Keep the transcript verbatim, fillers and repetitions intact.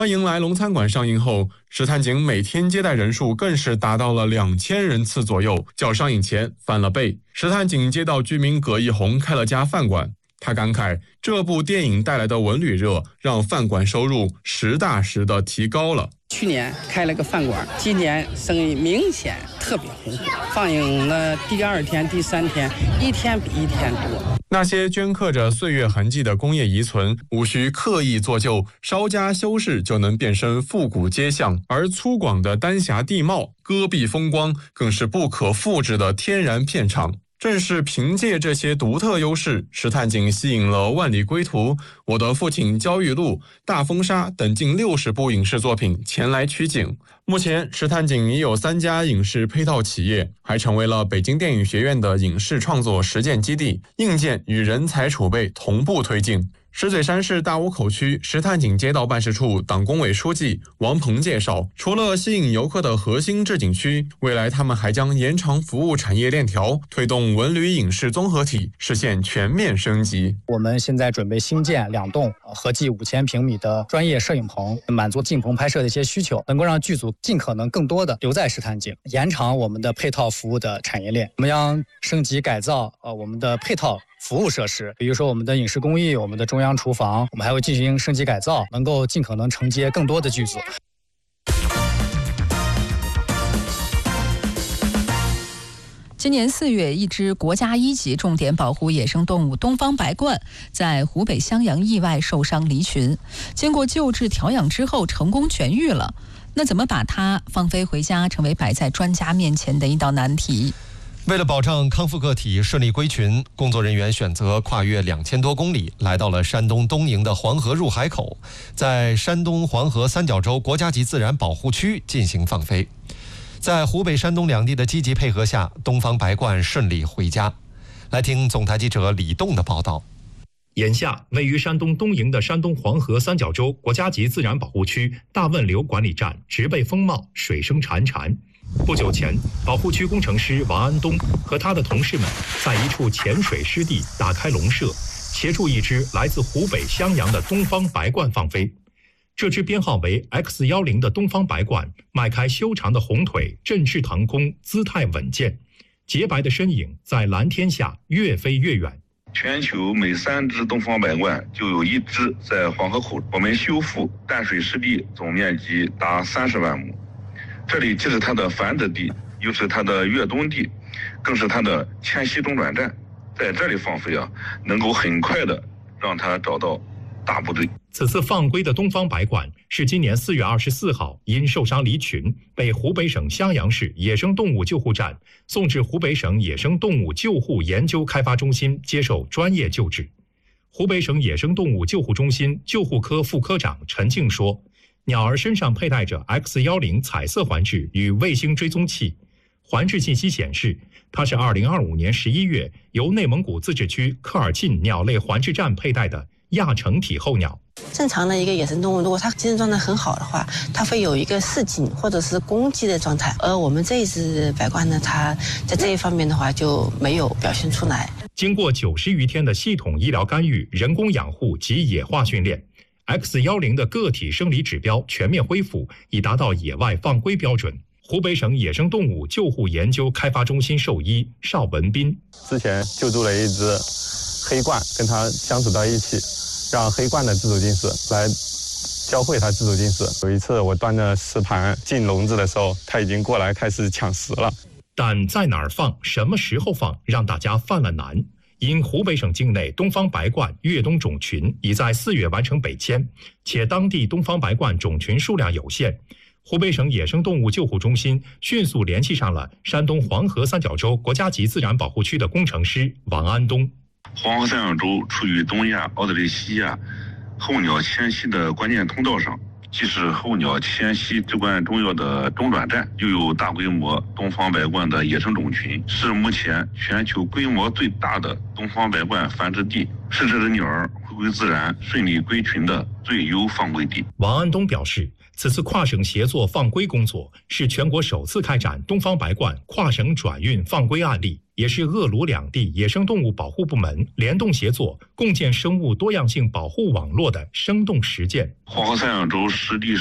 那迎来龙餐馆上映后，石潭井每天接待人数更是达到了两千人次左右，较上映前翻了倍。石潭井街道居民葛义红开了家饭馆，他感慨这部电影带来的文旅热，让饭馆收入实打实的提高了。 去年开了个饭馆，今年生意明显特别红火。放映了第二天、第三天，一天比一天多。 那些镌刻着岁月痕迹的工业遗存，无需刻意做旧，稍加修饰就能变身复古街巷。而粗犷的丹霞地貌、戈壁风光，更是不可复制的天然片场。正是凭借这些独特优势，石潭井吸引了《万里归途》、《我的父亲焦裕禄》、《大风沙》等近六十部影视作品前来取景。目前，石潭井已有三家影视配套企业，还成为了北京电影学院的影视创作实践基地，硬件与人才储备同步推进。石嘴山市大沽口区石潭井街道办事处党工委书记王鹏介绍，除了吸引游客的核心置景区，未来他们还将延长服务产业链条，推动文旅影视综合体实现全面升级。 我们现在准备新建两栋合计五千平米的专业摄影棚，满足进棚拍摄的一些需求，能够让剧组尽可能更多的留在石潭井，延长我们的配套服务的产业链。我们将升级改造呃我们的配套服务设施，比如说我们的影视工艺、我们的中央厨房，我们还会进行升级改造，能够尽可能承接更多的剧组。 今年四月，一只国家一级重点保护野生动物东方白鹳在湖北襄阳意外受伤离群，经过救治调养之后成功痊愈了。那怎么把它放飞回家，成为摆在专家面前的一道难题。 为了保障康复个体顺利归群，工作人员选择跨越两千多公里，来到了山东东营的黄河入海口，在山东黄河三角洲国家级自然保护区进行放飞。在湖北、山东两地的积极配合下，东方白鹳顺利回家。来听总台记者李栋的报道。 眼下，位于山东东营的山东黄河三角洲国家级自然保护区大汶流管理站植被丰茂，水声潺潺。不久前，保护区工程师王安东和他的同事们在一处浅水湿地打开笼舍，协助一只来自湖北襄阳的东方白鹳放飞。这只编号为 X 一零 的东方白鹳迈开修长的红腿，振翅腾空，姿态稳健，洁白的身影在蓝天下越飞越远。 全球每三只东方白鹳就有一只在黄河口。我们修复淡水湿地总面积达三十万亩，这里既是它的繁殖地，又是它的越冬地，更是它的迁徙中转站。在这里放飞啊，能够很快的让它找到大部队。 此次放归的东方白鹳是今年四月二十四号因受伤离群，被湖北省襄阳市野生动物救护站送至湖北省野生动物救护研究开发中心接受专业救治。湖北省野生动物救护中心救护科副科长陈静说，鸟儿身上佩戴着 X 一零 彩色环质与卫星追踪器，环质信息显示，它是二零二五年十一月由内蒙古自治区科尔沁鸟类环质站佩戴的亚成体候鸟。 正常的一个野生动物，如果它精神状态很好的话，它会有一个示警或者是攻击的状态，而我们这一只白鹳呢，它在这一方面的话就没有表现出来。 经过九十余天的系统医疗干预、人工养护及野化训练， X 一零 的个体生理指标全面恢复，已达到野外放归标准。湖北省野生动物救护研究开发中心兽医邵文斌之前救助了一只黑鹳，跟它相处到一起，让黑鹳的自主进食来教会它自主进食。有一次我端着食盘进笼子的时候，它已经过来开始抢食了。 但在哪儿放、什么时候放，让大家犯了难。因湖北省境内东方白鹳越冬种群已在四月完成北迁，且当地东方白鹳种群数量有限，湖北省野生动物救护中心迅速联系上了山东黄河三角洲国家级自然保护区的工程师王安东。 黄河三角洲处于东亚、奥德雷西亚候鸟迁徙的关键通道上，既是候鸟迁徙至关重要的中转站，又有大规模东方白鹳的野生种群，是目前全球规模最大的东方白鹳繁殖地，是这只鸟儿回归自然、顺利归群的最优放归地。 王安东表示，此次跨省协作放归工作是全国首次开展东方白鹳跨省转运放归案例， 也是鄂鲁两地野生动物保护部门联动协作，共建生物多样性保护网络的生动实践。 黄河三角洲湿地